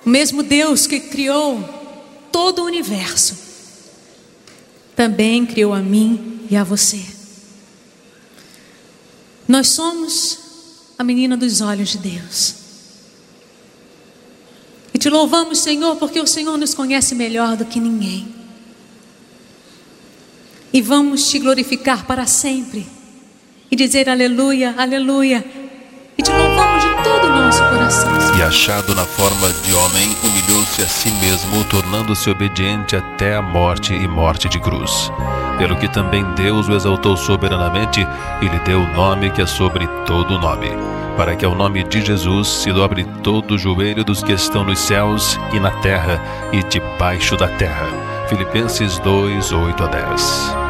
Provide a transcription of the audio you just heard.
O mesmo Deus que criou todo o universo também criou a mim e a você. Nós somos a menina dos olhos de Deus. E te louvamos, Senhor, porque o Senhor nos conhece melhor do que ninguém. E vamos te glorificar para sempre e dizer aleluia, aleluia. E te louvamos de todo o nosso coração. E achado na forma de homem, humilhou-se a si mesmo, tornando-se obediente até a morte e morte de cruz. Pelo que também Deus o exaltou soberanamente e lhe deu o nome que é sobre todo nome, para que ao nome de Jesus se dobre todo o joelho dos que estão nos céus e na terra e debaixo da terra. Filipenses 2, 8 a 10.